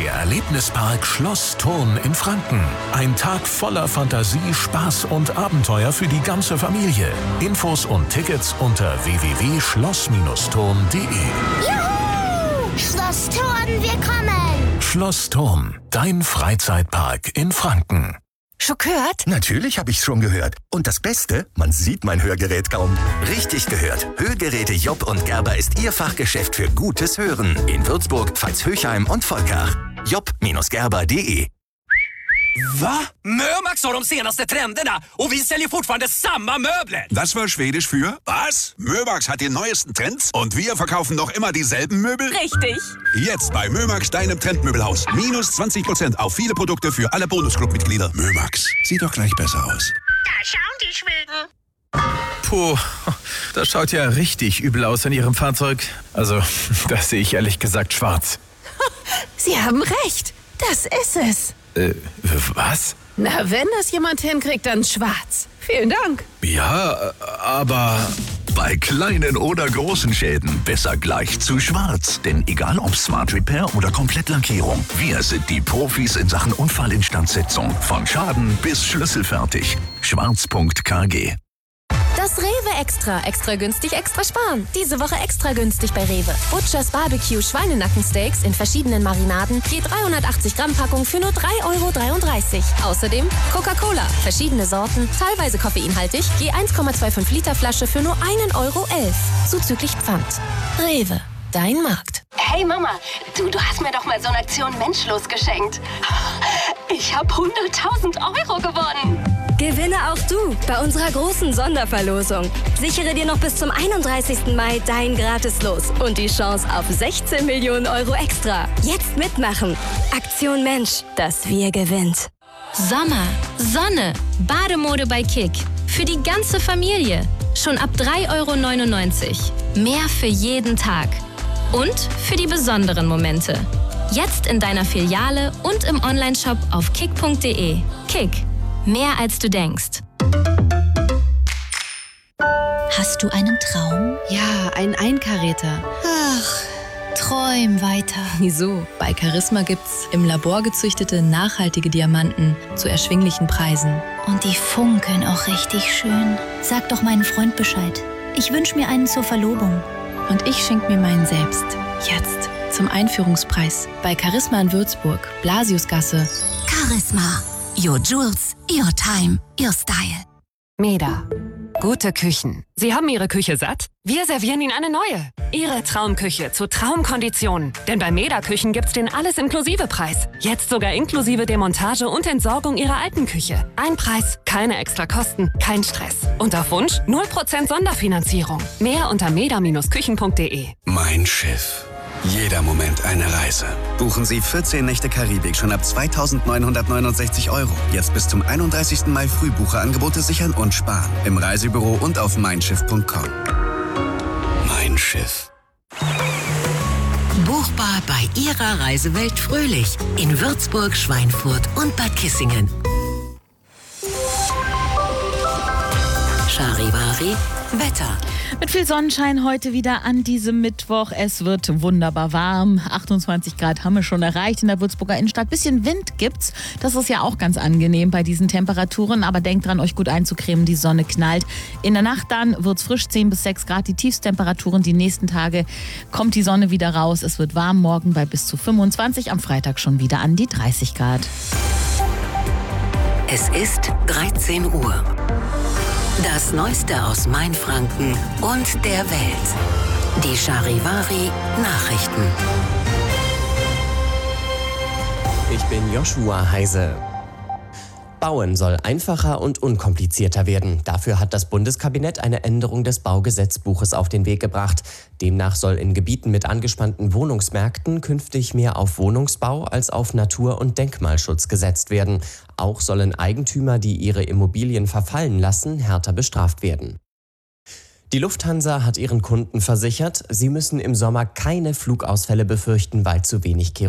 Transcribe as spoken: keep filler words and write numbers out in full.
Der Erlebnispark Schloss Thurn in Franken. Ein Tag voller Fantasie, Spaß und Abenteuer für die ganze Familie. Infos und Tickets unter w w w punkt schloss thurn punkt d e. Juhu! Schloss Thurn, wir kommen! Schloss Thurn, dein Freizeitpark in Franken. Schon gehört? Natürlich habe ich's schon gehört. Und das Beste, man sieht mein Hörgerät kaum. Richtig gehört. Hörgeräte Job und Gerber ist Ihr Fachgeschäft für gutes Hören. In Würzburg, Veitshöchheim und Volkach. job Gerber punkt d e. Va? Mömax har de senaste trenderna och vi säljer fortfarande samma möbler. Das war Schwedisch für was? Mömax hat die neuesten Trends und wir verkaufen noch immer dieselben Möbel? Richtig. Jetzt bei Mömax, deinem Trendmöbelhaus. Minus zwanzig Prozent auf viele Produkte für alle Bonusclub-Mitglieder. Mömax, sieht doch gleich besser aus. Da schauen die Schweden. Puh, das schaut ja richtig übel aus in Ihrem Fahrzeug. Also, das sehe ich ehrlich gesagt schwarz. Sie haben recht. Das ist es. Äh, was? Na, wenn das jemand hinkriegt, dann schwarz. Vielen Dank. Ja, aber... Bei kleinen oder großen Schäden besser gleich zu schwarz. Denn egal ob Smart Repair oder Komplettlackierung, wir sind die Profis in Sachen Unfallinstandsetzung. Von Schaden bis schlüsselfertig. schwarz punkt k g. Das Rewe Extra. Extra günstig, extra sparen. Diese Woche extra günstig bei Rewe. Butchers Barbecue Schweinenackensteaks in verschiedenen Marinaden. Je dreihundertachtzig Gramm Packung für nur drei Euro dreiunddreißig. Außerdem Coca-Cola. Verschiedene Sorten, teilweise koffeinhaltig. Je eins Komma fünfundzwanzig Liter Flasche für nur ein Euro elf. Zuzüglich Pfand. Rewe. Dein Markt. Hey Mama, du, du hast mir doch mal so eine Aktion Menschlos geschenkt. Ich habe hunderttausend Euro gewonnen. Gewinne auch du bei unserer großen Sonderverlosung. Sichere dir noch bis zum einunddreißigsten Mai dein Gratis-Los und die Chance auf sechzehn Millionen Euro extra. Jetzt mitmachen. Aktion Mensch, das Wir gewinnt. Sommer, Sonne, Bademode bei Kick. Für die ganze Familie. Schon ab drei Euro neunundneunzig. Mehr für jeden Tag. Und für die besonderen Momente. Jetzt in deiner Filiale und im Onlineshop auf kick punkt d e. Kick. Mehr als du denkst. Hast du einen Traum? Ja, ein Einkaräter. Ach, träum weiter. Wieso? Bei Charisma gibt's im Labor gezüchtete, nachhaltige Diamanten zu erschwinglichen Preisen. Und die funkeln auch richtig schön. Sag doch meinem Freund Bescheid. Ich wünsche mir einen zur Verlobung. Und ich schenk mir meinen selbst. Jetzt. Zum Einführungspreis. Bei Charisma in Würzburg. Blasiusgasse. Charisma. Your Jewels, your time, your style. Meda. Gute Küchen. Sie haben Ihre Küche satt? Wir servieren Ihnen eine neue. Ihre Traumküche zu Traumkonditionen. Denn bei Meda Küchen gibt's den Alles-Inklusive-Preis. Jetzt sogar inklusive Demontage und Entsorgung Ihrer alten Küche. Ein Preis, keine extra Kosten, kein Stress. Und auf Wunsch null Prozent Sonderfinanzierung. Mehr unter meda Bindestrich küchen punkt d e. Mein Schiff. Jeder Moment eine Reise. Buchen Sie vierzehn Nächte Karibik schon ab zweitausendneunhundertneunundsechzig Euro. Jetzt bis zum einunddreißigsten Mai Frühbucherangebote sichern und sparen. Im Reisebüro und auf mein schiff punkt com. Mein Schiff. Buchbar bei Ihrer Reisewelt Fröhlich. In Würzburg, Schweinfurt und Bad Kissingen. Charivari Wetter. Mit viel Sonnenschein heute wieder an diesem Mittwoch. Es wird wunderbar warm. achtundzwanzig Grad haben wir schon erreicht in der Würzburger Innenstadt. Bisschen Wind gibt's. Das ist ja auch ganz angenehm bei diesen Temperaturen. Aber denkt dran, euch gut einzucremen. Die Sonne knallt. In der Nacht dann wird's frisch, zehn bis sechs Grad. Die Tiefstemperaturen die nächsten Tage kommt die Sonne wieder raus. Es wird warm morgen bei bis zu fünfundzwanzig. Am Freitag schon wieder an die dreißig Grad. Es ist dreizehn Uhr. Das Neueste aus Mainfranken und der Welt. Die Charivari Nachrichten. Ich bin Joshua Heise. Bauen soll einfacher und unkomplizierter werden. Dafür hat das Bundeskabinett eine Änderung des Baugesetzbuches auf den Weg gebracht. Demnach soll in Gebieten mit angespannten Wohnungsmärkten künftig mehr auf Wohnungsbau als auf Natur- und Denkmalschutz gesetzt werden. Auch sollen Eigentümer, die ihre Immobilien verfallen lassen, härter bestraft werden. Die Lufthansa hat ihren Kunden versichert, sie müssen im Sommer keine Flugausfälle befürchten, weil zu wenig Kerosin